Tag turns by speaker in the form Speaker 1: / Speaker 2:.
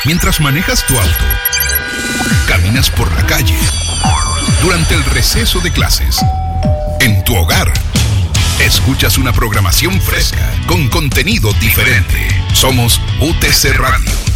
Speaker 1: mientras manejas tu auto, caminas por la calle, durante el receso de clases, en tu hogar. Escuchas una programación fresca, con contenido diferente. Somos UTC Radio.